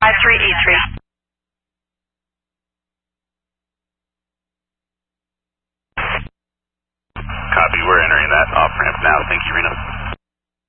5383. Copy, we're entering that off ramp now. Thank you, Reno.